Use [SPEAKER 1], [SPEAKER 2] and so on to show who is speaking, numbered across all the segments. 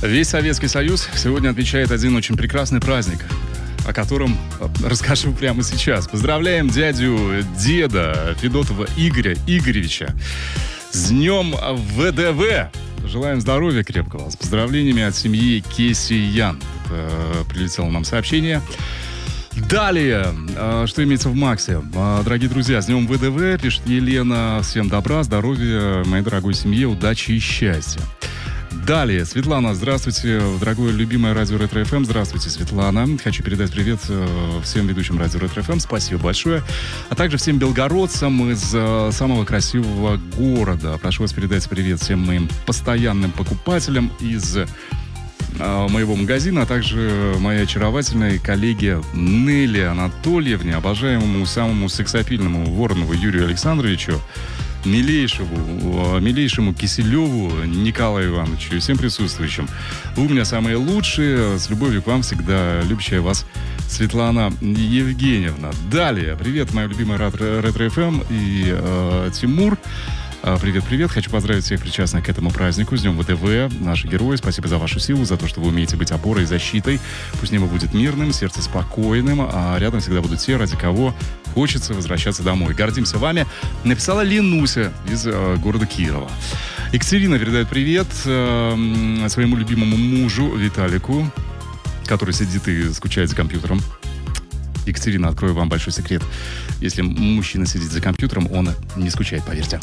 [SPEAKER 1] Весь Советский Союз сегодня отмечает один очень прекрасный праздник, о котором расскажу прямо сейчас. Поздравляем деда Федотова Игоря Игоревича с днем ВДВ. Желаем здоровья крепкого. С поздравлениями от семьи Кесиян. Прилетело нам сообщение. Далее, что имеется в Максе. Дорогие друзья, с днем ВДВ, пишет Елена. Всем добра, здоровья, моей дорогой семье, удачи и счастья. Далее, Светлана, здравствуйте, дорогое любимое радио Ретро-ФМ. Здравствуйте, Светлана. Хочу передать привет всем ведущим радио Ретро-ФМ. Спасибо большое. А также всем белгородцам из самого красивого города. Прошу вас передать привет всем моим постоянным покупателям из моего магазина, а также моей очаровательной коллеге Нелли Анатольевне, обожаемому самому сексапильному Воронову Юрию Александровичу, милейшему Киселеву Николаю Ивановичу и всем присутствующим. Вы у меня самые лучшие. С любовью к вам всегда любящая вас Светлана Евгеньевна. Далее. Привет, моя любимая Ретро-ФМ и Тимур. Привет-привет. Хочу поздравить всех причастных к этому празднику. С днем ВДВ. Наши герои. Спасибо за вашу силу, за то, что вы умеете быть опорой и защитой. Пусть небо будет мирным, сердце спокойным, а рядом всегда будут те, ради кого хочется возвращаться домой. Гордимся вами. Написала Ленуся из города Кирова. Екатерина передает привет своему любимому мужу Виталику, который сидит и скучает за компьютером. Екатерина, открою вам большой секрет. Если мужчина сидит за компьютером, он не скучает, поверьте.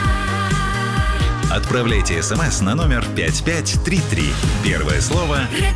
[SPEAKER 2] Отправляйте смс на номер 5533. Первое слово